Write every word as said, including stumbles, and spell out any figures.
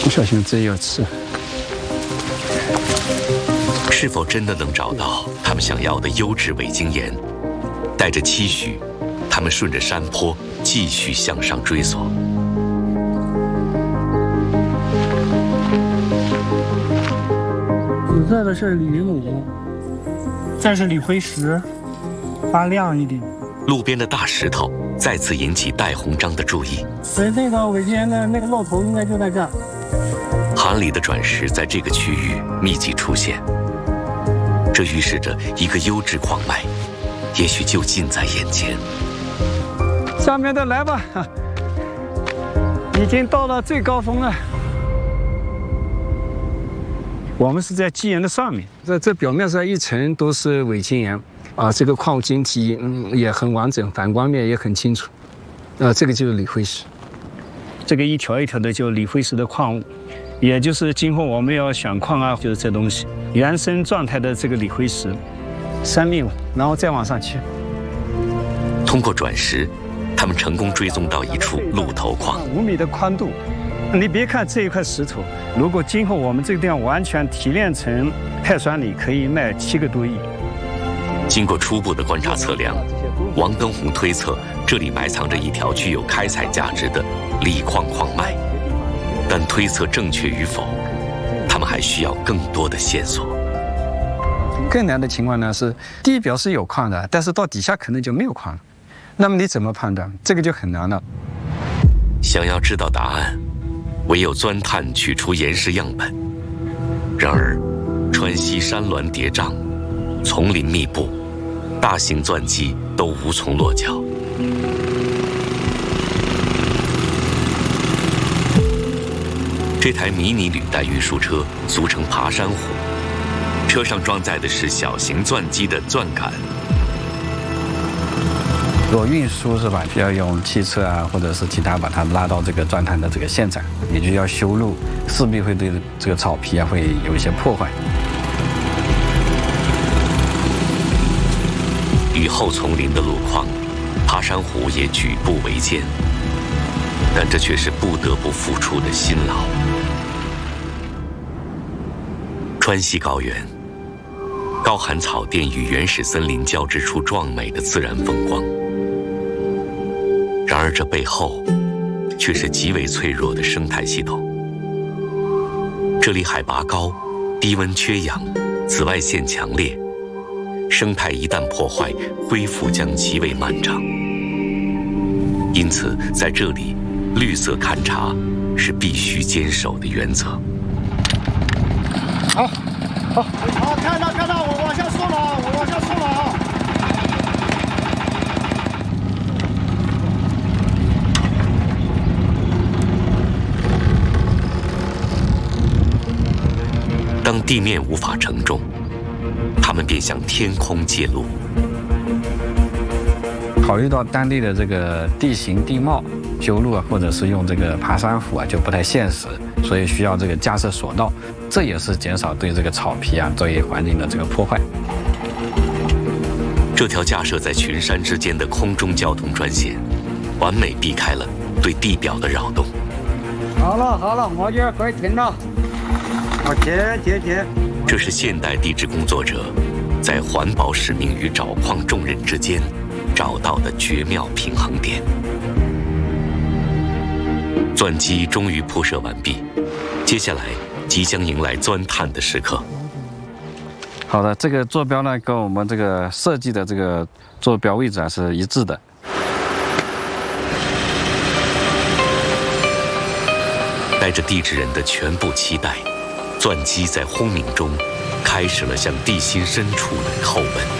不小心真要吃。 是否真的能找到他们想要的优质伪晶岩？带着期许，他们顺着山坡继续向上追索。 紫色的是铝锰，这是锂辉石，发亮一点。 路边的大石头再次引起戴鸿章的注意。 所以那个伪晶岩的那个露头应该就在这儿。 韩里的转石在这个区域密集出现，这预示着一个优质矿脉，也许就近在眼前。 下面的来吧，已经到了最高峰了。我们是在基岩的上面，在这表面上一层都是伪晶岩，啊，这个矿物晶体嗯也很完整，反光面也很清楚，啊，这个就是锂辉石，这个一条一条的就锂辉石的矿物，也就是今后我们要选矿啊，就是这东西原生状态的这个锂辉石，三米五，然后再往上去。 通过转石，他们成功追踪到一处鹿头矿， 五米的宽度。你别看这一块石头，如果今后我们这个地方完全提炼成钛酸锂，可以卖七个多亿。 经过初步的观察测量，王登宏推测这里埋藏着一条具有开采价值的锂矿矿脉，但推测正确与否，他们还需要更多的线索。 更难的情况呢是地表是有矿的，但是到底下可能就没有矿了，那么你怎么判断？这个就很难了。 想要知道答案，唯有钻探取出岩石样本。然而，川西山峦叠嶂，丛林密布，大型钻机都无从落脚。这台迷你履带运输车俗称爬山虎，车上装载的是小型钻机的钻杆。 如果运输是吧，需要用汽车啊，或者是其他把它拉到这个钻探的这个现场，也就要修路，势必会对这个草皮啊会有一些破坏。 雨后丛林的路况，爬山虎也举步维艰，但这却是不得不付出的辛劳。川西高原，高寒草甸与原始森林交织出壮美的自然风光。然而，这背后却是极为脆弱的生态系统。这里海拔高，低温缺氧，紫外线强烈，生态一旦破坏，恢复将极为漫长。因此，在这里，绿色勘察是必须坚守的原则。 好，好，好，看到看到，我往下送了啊，我往下送了啊。 当地面无法承重，他们便向天空借路。 考虑到当地的这个地形地貌，修路啊，或者是用这个爬山虎啊，就不太现实，所以需要这个架设索道，这也是减少对这个草皮啊、周围环境的这个破坏。 这条架设在群山之间的空中交通专线，完美避开了对地表的扰动。 好了好了，我觉得可以停了。好，停停停。 这是现代地质工作者在环保使命与找矿重任之间找到的绝妙平衡点。钻机终于铺设完毕，接下来即将迎来钻探的时刻。 好的，这个坐标呢跟我们这个设计的这个坐标位置啊是一致的。 带着地质人的全部期待，钻机在轰鸣中开始了向地心深处的叩问。